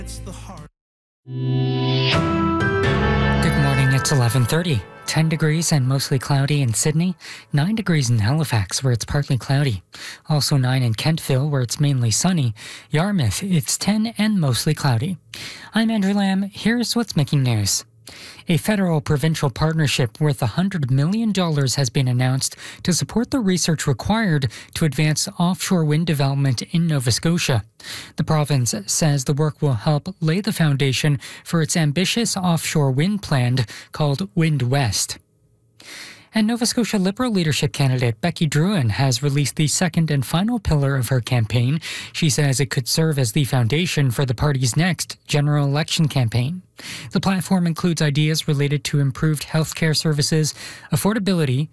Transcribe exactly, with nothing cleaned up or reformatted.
Good morning, it's eleven thirty. ten degrees and mostly cloudy in Sydney, nine degrees in Halifax where it's partly cloudy. Also nine in Kentville where it's mainly sunny. Yarmouth, it's ten and mostly cloudy. I'm Andrew Lamb, here's what's making news. A federal-provincial partnership worth one hundred million dollars has been announced to support the research required to advance offshore wind development in Nova Scotia. The province says the work will help lay the foundation for its ambitious offshore wind plan called Wind West. And Nova Scotia Liberal leadership candidate Becky Drouin has released the second and final pillar of her campaign. She says it could serve as the foundation for the party's next general election campaign. The platform includes ideas related to improved healthcare services, affordability,